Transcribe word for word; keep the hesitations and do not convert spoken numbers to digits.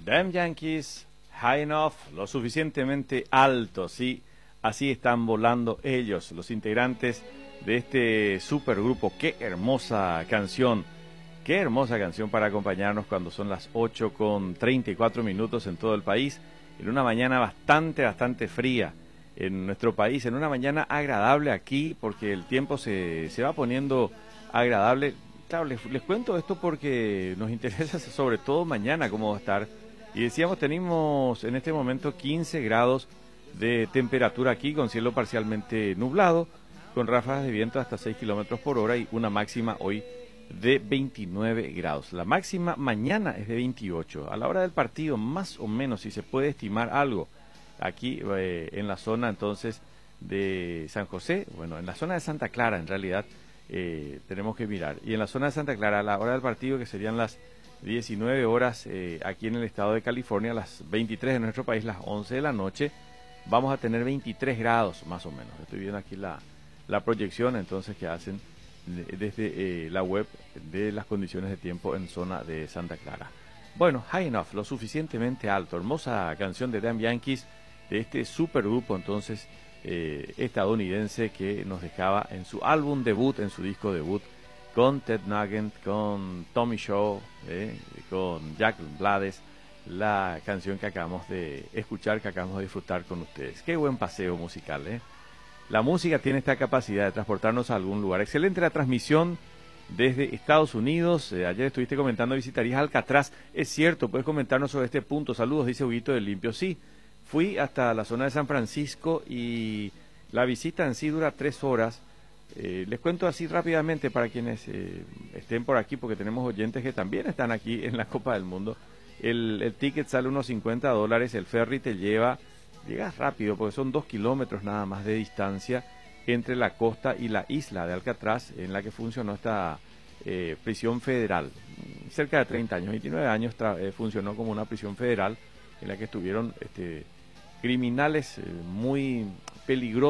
Damn Yankees, high enough, lo suficientemente alto, sí, así están volando ellos, los integrantes de este supergrupo. Qué hermosa canción, qué hermosa canción para acompañarnos cuando son las ocho con treinta y cuatro minutos en todo el país, en una mañana bastante, bastante fría en nuestro país, en una mañana agradable aquí, porque el tiempo se, se va poniendo agradable. Claro, les, les cuento esto porque nos interesa sobre todo mañana cómo va a estar. Y decíamos, tenemos en este momento quince grados de temperatura aquí, con cielo parcialmente nublado, con ráfagas de viento hasta seis kilómetros por hora y una máxima hoy de veintinueve grados. La máxima mañana es de veintiocho. A la hora del partido, más o menos, si se puede estimar algo, aquí eh, en la zona entonces de San José, bueno, en la zona de Santa Clara en realidad, eh, tenemos que mirar. Y en la zona de Santa Clara, a la hora del partido, que serían las diecinueve horas eh, aquí en el estado de California, las veintitrés en nuestro país, las once de la noche, vamos a tener veintitrés grados más o menos. Estoy viendo aquí la, la proyección entonces que hacen de, desde eh, la web de las condiciones de tiempo en zona de Santa Clara. Bueno, high enough, lo suficientemente alto. Hermosa canción de Damn Yankees, de este supergrupo entonces eh, estadounidense que nos dejaba en su álbum debut, en su disco debut, con Ted Nugent, con Tommy Shaw, eh, con Jack Blades, la canción que acabamos de escuchar, que acabamos de disfrutar con ustedes. Qué buen paseo musical, ¿eh? La música tiene esta capacidad de transportarnos a algún lugar. Excelente la transmisión desde Estados Unidos. Eh, ayer estuviste comentando, visitarías Alcatraz. Es cierto, puedes comentarnos sobre este punto. Saludos, dice Huguito del Limpio. Sí, fui hasta la zona de San Francisco y la visita en sí dura tres horas. Eh, les cuento así rápidamente para quienes eh, estén por aquí, porque tenemos oyentes que también están aquí en la Copa del Mundo. El, el ticket sale unos cincuenta dólares, el ferry te lleva, llegas rápido porque son dos kilómetros nada más de distancia entre la costa y la isla de Alcatraz, en la que funcionó esta eh, prisión federal. Cerca de treinta años, veintinueve años eh, funcionó como una prisión federal en la que estuvieron este, criminales eh, muy peligrosos.